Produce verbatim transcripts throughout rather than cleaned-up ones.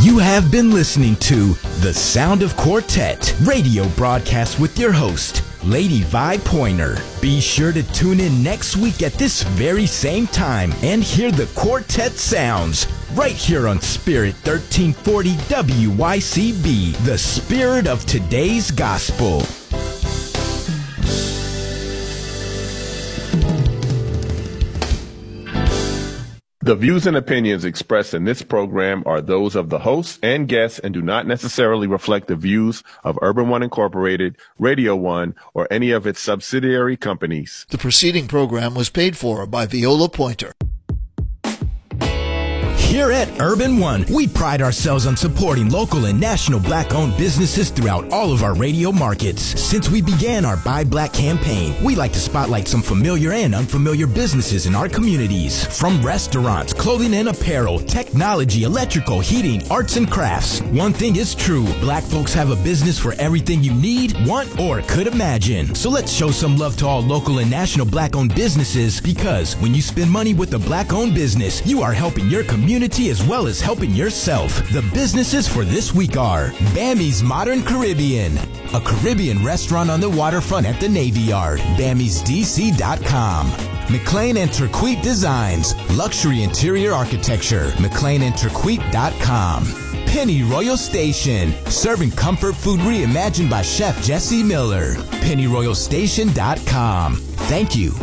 You have been listening to The Sound of Quartet radio broadcast with your host, Lady Vi Pointer. Be sure to tune in next week at this very same time and hear the quartet sounds right here on Spirit thirteen forty W Y C B, the spirit of today's gospel. The views and opinions expressed in this program are those of the hosts and guests and do not necessarily reflect the views of Urban One Incorporated, Radio One, or any of its subsidiary companies. The preceding program was paid for by Viola Pointer. Here at Urban One, we pride ourselves on supporting local and national black-owned businesses throughout all of our radio markets. Since we began our Buy Black campaign, we like to spotlight some familiar and unfamiliar businesses in our communities. From restaurants, clothing and apparel, technology, electrical, heating, arts and crafts. One thing is true, black folks have a business for everything you need, want, or could imagine. So let's show some love to all local and national black-owned businesses, because when you spend money with a black-owned business, you are helping your community as well as helping yourself. The businesses for this week are Bammy's Modern Caribbean, a Caribbean restaurant on the waterfront at the Navy Yard, Bammy's D C dot com. McLean and Turquoise Designs, luxury interior architecture, McLean and Turquoise dot com. Penny Royal Station, serving comfort food reimagined by Chef Jesse Miller, penny royal station dot com. Thank you.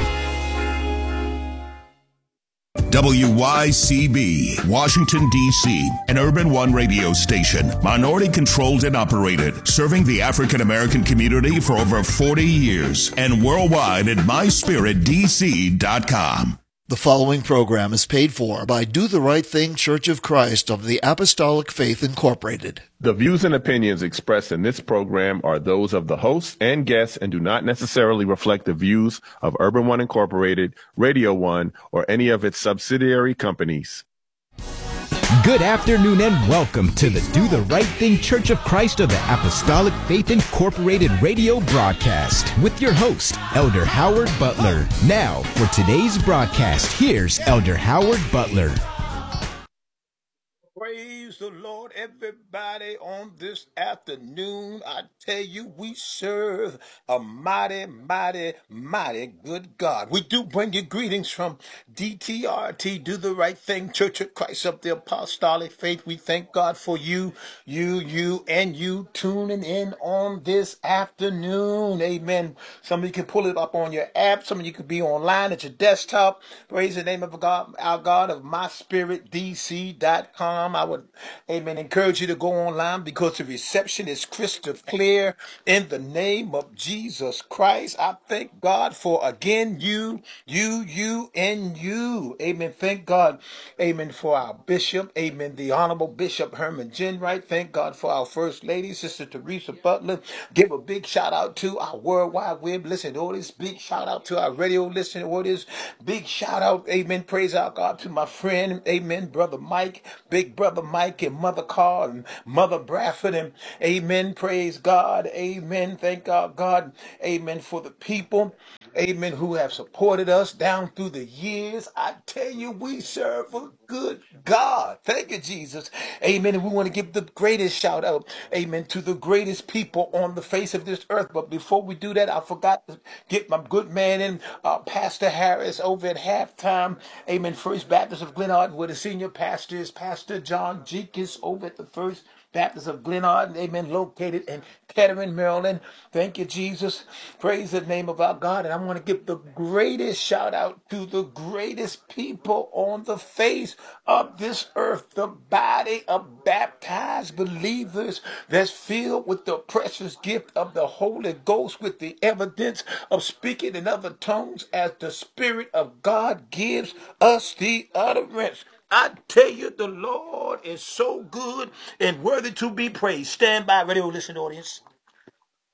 W Y C B, Washington, D C, an Urban One radio station, minority-controlled and operated, serving the African-American community for over forty years, and worldwide at my spirit D C dot com. The following program is paid for by Do the Right Thing Church of Christ of the Apostolic Faith Incorporated. The views and opinions expressed in this program are those of the hosts and guests and do not necessarily reflect the views of Urban One Incorporated, Radio One, or any of its subsidiary companies. Good afternoon and welcome to the Do the Right Thing Church of Christ of the Apostolic Faith Incorporated radio broadcast with your host, Elder Howard Butler. Now, for today's broadcast, here's Elder Howard Butler. Praise the Lord, everybody, on this afternoon. I tell you, we serve a mighty, mighty, mighty good God. We do bring you greetings from D T R T, Do the Right Thing, Church of Christ of the Apostolic Faith. We thank God for you, you, you, and you tuning in on this afternoon. Amen. Some of you can pull it up on your app. Some of you could be online at your desktop. Praise the name of God, our God of my spirit D C dot com. I would, amen, encourage you to go online because the reception is crystal clear in the name of Jesus Christ. I thank God for, again, you, you, you, and you. Amen. Thank God, amen, for our bishop, amen, the Honorable Bishop Herman Jenwright. Thank God for our First Lady, Sister Teresa Butler. Give a big shout out to our World Wide Web listening audience. Big shout out to our radio listening audience. Big shout out, amen, praise our God, to my friend, amen, Brother Mike, Big Brother Mike, and Mother Carl, and Mother Bradford, and amen, praise God, amen, thank God, God, amen, for the people, amen, who have supported us down through the years. I tell you, we serve a good God. Thank you, Jesus, amen, and we want to give the greatest shout out, amen, to the greatest people on the face of this earth. But before we do that, I forgot to get my good man in, uh, Pastor Harris, over at halftime, amen, First Baptist of Glenard, where the senior pastor is Pastor John Jenkins, over at the First Baptist of Glenard, amen, located in Kettering, Maryland. Thank you, Jesus. Praise the name of our God. And I want to give the greatest shout out to the greatest people on the face of this earth, the body of baptized believers that's filled with the precious gift of the Holy Ghost, with the evidence of speaking in other tongues as the Spirit of God gives us the utterance. I tell you, the Lord is so good and worthy to be praised. Stand by, radio listening audience.